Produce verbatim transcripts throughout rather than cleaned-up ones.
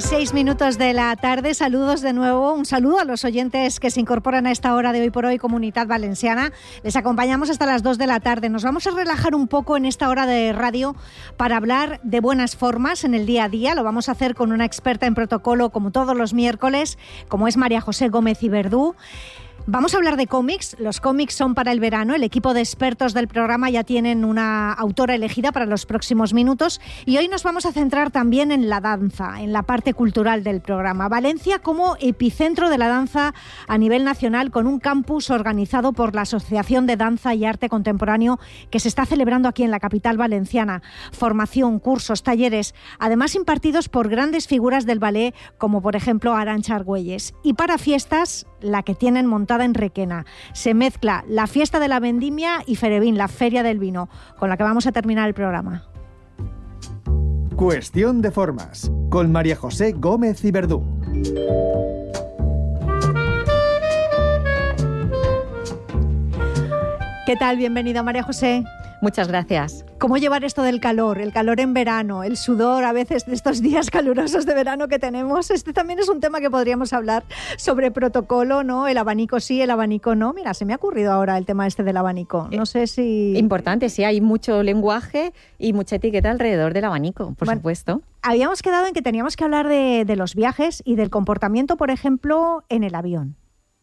Seis minutos de la tarde, saludos de nuevo, un saludo a los oyentes que se incorporan a esta hora de Hoy por Hoy Comunidad Valenciana. Les acompañamos hasta las dos de la tarde. Nos vamos a relajar un poco en esta hora de radio para hablar de buenas formas en el día a día. Lo vamos a hacer con una experta en protocolo como todos los miércoles, como es María José Gómez y Verdú. Vamos a hablar de cómics. Los cómics son para el verano. El equipo de expertos del programa ya tienen una autora elegida para los próximos minutos. Y hoy nos vamos a centrar también en la danza, en la parte cultural del programa. Valencia como epicentro de la danza a nivel nacional, con un campus organizado por la Asociación de Danza y Arte Contemporáneo que se está celebrando aquí en la capital valenciana. Formación, cursos, talleres, además impartidos por grandes figuras del ballet, como por ejemplo Arantxa Argüelles. Y para fiestas, la que tienen montada en Requena. Se mezcla la fiesta de la vendimia y Ferevín, la feria del vino, con la que vamos a terminar el programa. Cuestión de formas, con María José Gómez y Verdú. ¿Qué tal? Bienvenida, María José. Muchas gracias. ¿Cómo llevar esto del calor? El calor en verano, el sudor a veces de estos días calurosos de verano que tenemos. Este también es un tema que podríamos hablar sobre protocolo, ¿no? El abanico sí, el abanico no. Mira, se me ha ocurrido ahora el tema este del abanico. No sé si... Importante, sí, hay mucho lenguaje y mucha etiqueta alrededor del abanico, por bueno, supuesto. Habíamos quedado en que teníamos que hablar de, de los viajes y del comportamiento, por ejemplo, en el avión.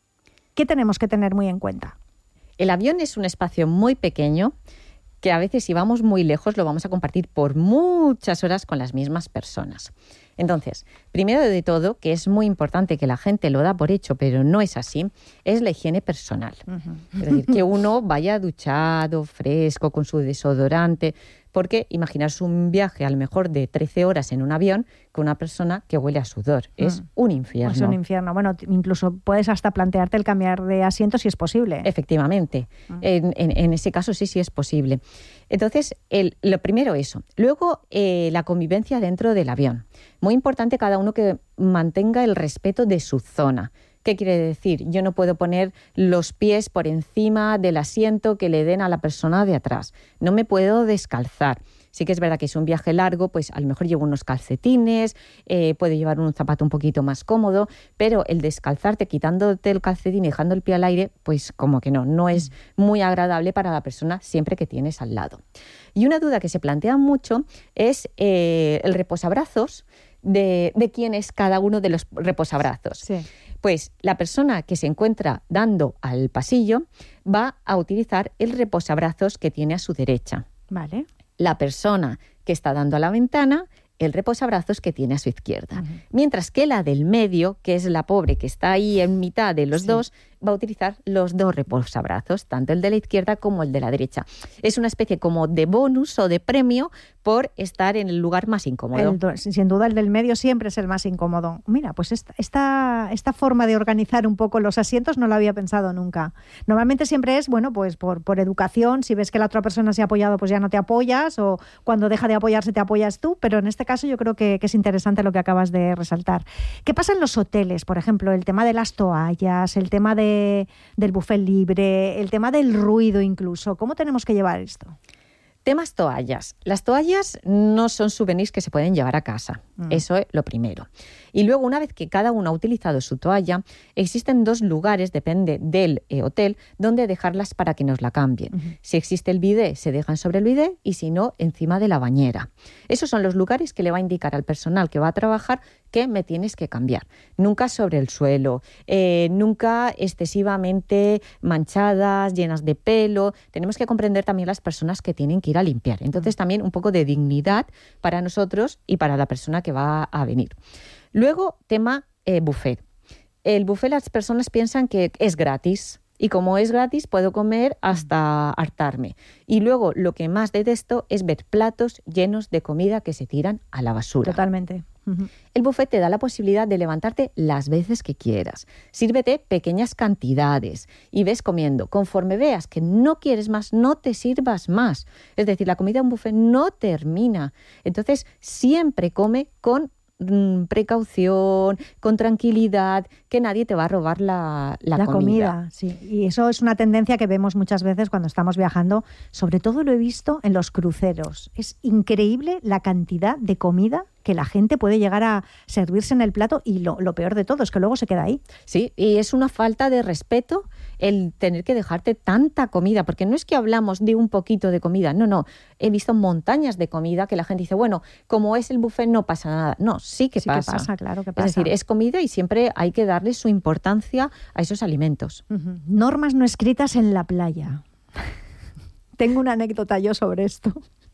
¿Qué tenemos que tener muy en cuenta? El avión es un espacio muy pequeño que a veces si vamos muy lejos lo vamos a compartir por muchas horas con las mismas personas. Entonces, primero de todo, que es muy importante que la gente lo da por hecho, pero no es así, es la higiene personal. Uh-huh. Es decir, que uno vaya duchado, fresco, con su desodorante, porque imaginaos un viaje a lo mejor de trece horas en un avión con una persona que huele a sudor. Uh-huh. Es un infierno. Es un infierno. Bueno, incluso puedes hasta plantearte el cambiar de asiento si es posible. Efectivamente. Uh-huh. En, en, en ese caso sí, sí es posible. Entonces, el, lo primero eso. Luego, eh, la convivencia dentro del avión. Muy importante cada uno que mantenga el respeto de su zona. ¿Qué quiere decir? Yo no puedo poner los pies por encima del asiento que le den a la persona de atrás. No me puedo descalzar. Sí que es verdad que es un viaje largo, pues a lo mejor llevo unos calcetines, eh, puedo llevar un zapato un poquito más cómodo, pero el descalzarte quitándote el calcetín y dejando el pie al aire, pues como que no, no es muy agradable para la persona siempre que tienes al lado. Y una duda que se plantea mucho es eh, el reposabrazos, de, de quién es cada uno de los reposabrazos. Sí. Pues la persona que se encuentra dando al pasillo va a utilizar el reposabrazos que tiene a su derecha. Vale. La persona que está dando a la ventana, el reposabrazos que tiene a su izquierda. Uh-huh. Mientras que la del medio, que es la pobre que está ahí en mitad de los sí. dos, va a utilizar los dos reposabrazos, tanto el de la izquierda como el de la derecha. Es una especie como de bonus o de premio por estar en el lugar más incómodo. El, sin duda el del medio siempre es el más incómodo. Mira, pues esta, esta, esta forma de organizar un poco los asientos no la había pensado nunca. Normalmente siempre es, bueno, pues por, por educación, si ves que la otra persona se ha apoyado, pues ya no te apoyas, o cuando deja de apoyarse te apoyas tú, pero en este caso yo creo que, que es interesante lo que acabas de resaltar. ¿Qué pasa en los hoteles? Por ejemplo, el tema de las toallas, el tema de del buffet libre, el tema del ruido incluso. ¿Cómo tenemos que llevar esto? Temas toallas. Las toallas no son souvenirs que se pueden llevar a casa. Mm. Eso es lo primero. Y luego, una vez que cada uno ha utilizado su toalla, existen dos lugares, depende del eh, hotel, donde dejarlas para que nos la cambien. Uh-huh. Si existe el bidé, se dejan sobre el bidé, y si no, encima de la bañera. Esos son los lugares que le va a indicar al personal que va a trabajar que me tienes que cambiar. Nunca sobre el suelo, eh, nunca excesivamente manchadas, llenas de pelo. Tenemos que comprender también las personas que tienen que ir a limpiar. Entonces, también un poco de dignidad para nosotros y para la persona que va a venir. Luego, tema eh, buffet. El buffet, las personas piensan que es gratis. Y como es gratis, puedo comer hasta hartarme. Y luego, lo que más detesto es ver platos llenos de comida que se tiran a la basura. Totalmente. Uh-huh. El buffet te da la posibilidad de levantarte las veces que quieras. Sírvete pequeñas cantidades y ves comiendo. Conforme veas que no quieres más, no te sirvas más. Es decir, la comida en un buffet no termina. Entonces, siempre come con precaución, con tranquilidad, que nadie te va a robar la, la, la comida. comida. Sí. Y eso es una tendencia que vemos muchas veces cuando estamos viajando. Sobre todo lo he visto en los cruceros. Es increíble la cantidad de comida que la gente puede llegar a servirse en el plato y lo, lo peor de todo es que luego se queda ahí. Sí, y es una falta de respeto el tener que dejarte tanta comida, porque no es que hablamos de un poquito de comida, no, no, he visto montañas de comida que la gente dice, bueno, como es el buffet no pasa nada. No, sí que sí pasa. que pasa, claro que pasa. Es decir, es comida y siempre hay que darle su importancia a esos alimentos. Uh-huh. Normas no escritas en la playa. Tengo una anécdota yo sobre esto.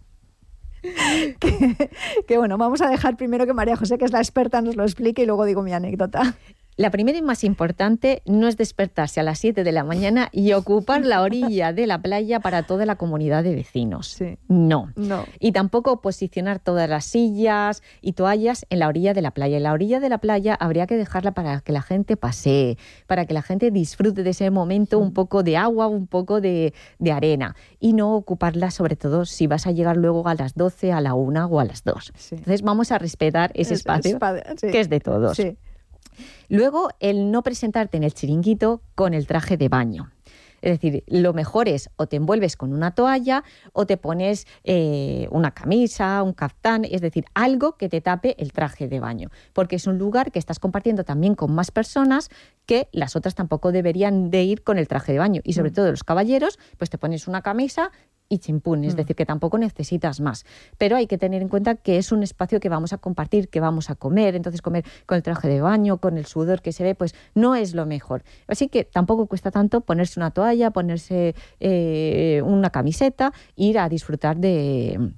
que, que bueno, vamos a dejar primero que María José, que es la experta, nos lo explique y luego digo mi anécdota. La primera y más importante no es despertarse a las siete de la mañana y ocupar la orilla de la playa para toda la comunidad de vecinos. Sí. No. no. Y tampoco posicionar todas las sillas y toallas en la orilla de la playa. En la orilla de la playa habría que dejarla para que la gente pasee, para que la gente disfrute de ese momento, un poco de agua, un poco de, de arena. Y no ocuparla, sobre todo, si vas a llegar luego a las doce, a la una o a las dos. Sí. Entonces vamos a respetar ese es, espacio, es, sí. que es de todos. Sí. Luego, el no presentarte en el chiringuito con el traje de baño. Es decir, lo mejor es o te envuelves con una toalla o te pones eh, una camisa, un caftán, es decir, algo que te tape el traje de baño. Porque es un lugar que estás compartiendo también con más personas que las otras tampoco deberían de ir con el traje de baño. Y sobre mm. todo los caballeros, pues te pones una camisa y chimpún, es decir, que tampoco necesitas más. Pero hay que tener en cuenta que es un espacio que vamos a compartir, que vamos a comer, entonces comer con el traje de baño, con el sudor que se ve, pues no es lo mejor. Así que tampoco cuesta tanto ponerse una toalla, ponerse eh, una camiseta, ir a disfrutar de...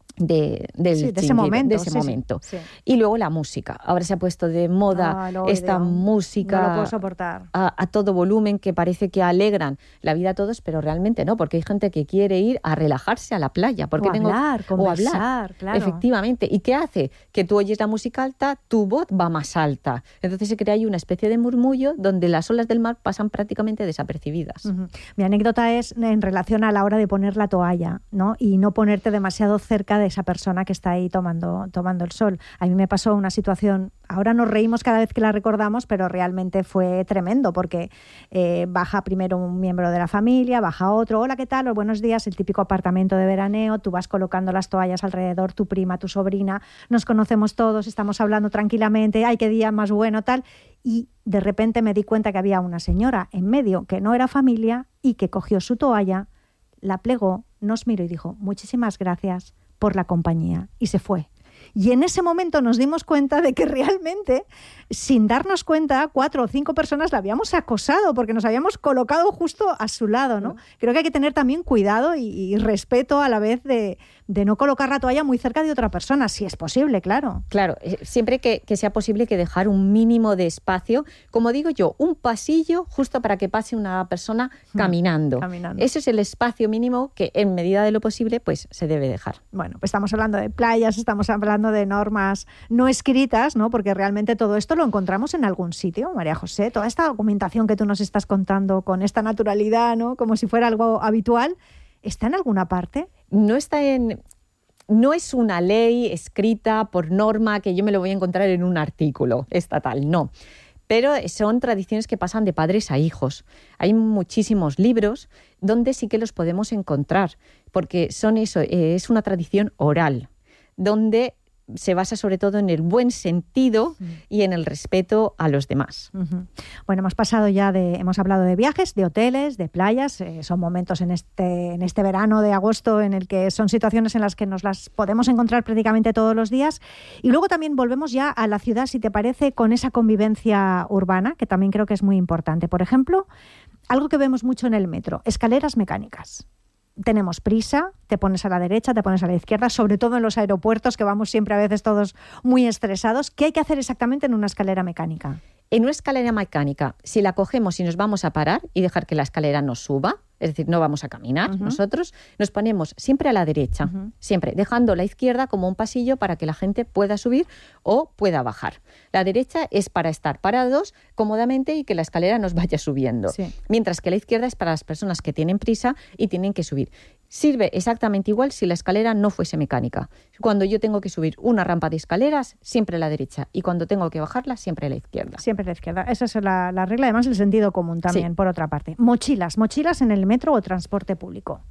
De, del sí, de ese momento, de ese sí, momento. Sí, sí. Y luego la música. Ahora se ha puesto de moda ah, esta odio. música no lo puedo soportar. A, a todo volumen que parece que alegran la vida a todos, pero realmente no, porque hay gente que quiere ir a relajarse a la playa. Porque o tengo, hablar, conversar, o hablar, claro. Efectivamente. ¿Y qué hace? Que tú oyes la música alta, tu voz va más alta. Entonces se crea ahí una especie de murmullo donde las olas del mar pasan prácticamente desapercibidas. Uh-huh. Mi anécdota es en relación a la hora de poner la toalla, ¿no? Y no ponerte demasiado cerca de esa persona que está ahí tomando, tomando el sol. A mí me pasó una situación, ahora nos reímos cada vez que la recordamos, pero realmente fue tremendo porque eh, baja primero un miembro de la familia, baja otro, hola, ¿qué tal? O buenos días, el típico apartamento de veraneo, tú vas colocando las toallas alrededor, tu prima, tu sobrina, nos conocemos todos, estamos hablando tranquilamente, ay, qué día más bueno, tal, y de repente me di cuenta que había una señora en medio que no era familia y que cogió su toalla, la plegó, nos miró y dijo, muchísimas gracias por la compañía, y se fue. Y en ese momento nos dimos cuenta de que realmente, sin darnos cuenta, cuatro o cinco personas la habíamos acosado porque nos habíamos colocado justo a su lado, ¿no? Creo que hay que tener también cuidado y, y respeto a la vez de, de no colocar la toalla muy cerca de otra persona, si es posible, claro. Claro, siempre que, que sea posible que dejar un mínimo de espacio, como digo yo, un pasillo justo para que pase una persona caminando. Mm, caminando. Ese es el espacio mínimo que en medida de lo posible pues se debe dejar. Bueno, pues estamos hablando de playas, estamos hablando de normas no escritas, ¿no? Porque realmente todo esto lo encontramos en algún sitio, María José. Toda esta documentación que tú nos estás contando con esta naturalidad, ¿no? Como si fuera algo habitual, ¿está en alguna parte? No está en... No es una ley escrita por norma que yo me lo voy a encontrar en un artículo estatal, no. Pero son tradiciones que pasan de padres a hijos. Hay muchísimos libros donde sí que los podemos encontrar, porque son eso, es una tradición oral, donde se basa sobre todo en el buen sentido y en el respeto a los demás. Uh-huh. Bueno, hemos pasado ya de, hemos hablado de viajes, de hoteles, de playas, eh, son momentos en este, en este verano de agosto en el que son situaciones en las que nos las podemos encontrar prácticamente todos los días. Y luego también volvemos ya a la ciudad, si te parece, con esa convivencia urbana, que también creo que es muy importante. Por ejemplo, algo que vemos mucho en el metro, escaleras mecánicas. Tenemos prisa, te pones a la derecha, te pones a la izquierda, sobre todo en los aeropuertos, que vamos siempre a veces todos muy estresados. ¿Qué hay que hacer exactamente en una escalera mecánica? En una escalera mecánica, si la cogemos y nos vamos a parar y dejar que la escalera nos suba, es decir, no vamos a caminar, uh-huh. nosotros nos ponemos siempre a la derecha, uh-huh. siempre, dejando la izquierda como un pasillo para que la gente pueda subir o pueda bajar. La derecha es para estar parados cómodamente y que la escalera nos vaya subiendo, sí. mientras que la izquierda es para las personas que tienen prisa y tienen que subir. Sirve exactamente igual si la escalera no fuese mecánica. Cuando yo tengo que subir una rampa de escaleras, siempre a la derecha, y cuando tengo que bajarla, siempre a la izquierda. Siempre a la izquierda. Esa es la, la regla, además el sentido común también, sí. por otra parte. Mochilas, mochilas en el metro o transporte público.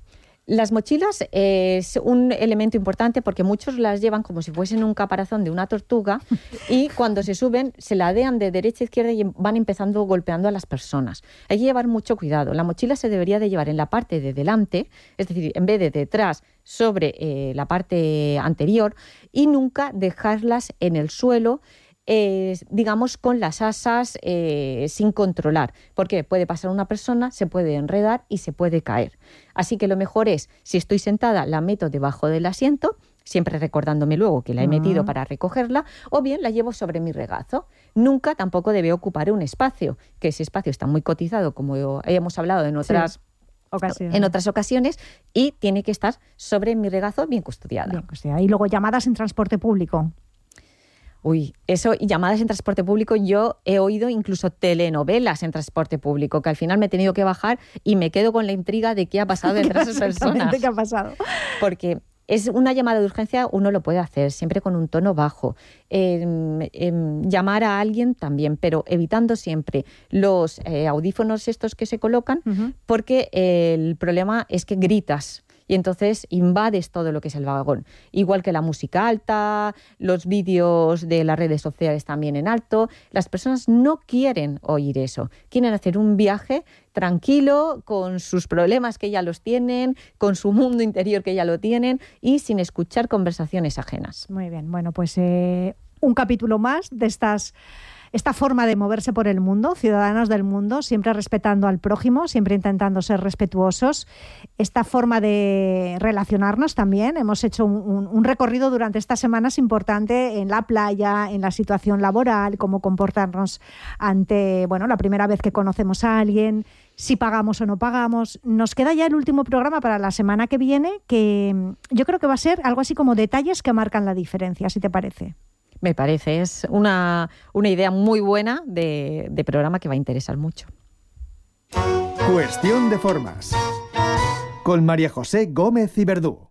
Las mochilas eh, es un elemento importante porque muchos las llevan como si fuesen un caparazón de una tortuga y cuando se suben se ladean de derecha a izquierda y van empezando golpeando a las personas. Hay que llevar mucho cuidado. La mochila se debería de llevar en la parte de delante, es decir, en vez de detrás, sobre eh, la parte anterior, y nunca dejarlas en el suelo, Eh, digamos, con las asas eh, sin controlar, porque puede pasar una persona, se puede enredar y se puede caer. Así que lo mejor es, si estoy sentada, la meto debajo del asiento, siempre recordándome luego que la he metido uh-huh. para recogerla, o bien la llevo sobre mi regazo. Nunca tampoco debe ocupar un espacio, que ese espacio está muy cotizado, como hemos hablado en otras... Sí. Ocasiones. En otras ocasiones, y tiene que estar sobre mi regazo bien custodiada. Bien custodiada. Y luego llamadas en transporte público. Uy, eso y llamadas en transporte público, yo he oído incluso telenovelas en transporte público, que al final me he tenido que bajar y me quedo con la intriga de qué ha pasado entre esas personas. ¿Qué ha pasado? Porque es una llamada de urgencia, uno lo puede hacer, siempre con un tono bajo. Eh, eh, llamar a alguien también, pero evitando siempre los eh, audífonos estos que se colocan, uh-huh. porque eh, el problema es que gritas. Y entonces invades todo lo que es el vagón. Igual que la música alta, los vídeos de las redes sociales también en alto. Las personas no quieren oír eso. Quieren hacer un viaje tranquilo, con sus problemas que ya los tienen, con su mundo interior que ya lo tienen y sin escuchar conversaciones ajenas. Muy bien, bueno, pues eh, un capítulo más de estas... Esta forma de moverse por el mundo, ciudadanos del mundo, siempre respetando al prójimo, siempre intentando ser respetuosos. Esta forma de relacionarnos también. Hemos hecho un, un, un recorrido durante estas semanas importante en la playa, en la situación laboral, cómo comportarnos ante, bueno, la primera vez que conocemos a alguien, si pagamos o no pagamos. Nos queda ya el último programa para la semana que viene, que yo creo que va a ser algo así como detalles que marcan la diferencia, si te parece. Me parece, es una, una idea muy buena de, de programa que va a interesar mucho. Cuestión de formas. Con María José Gómez y Verdú.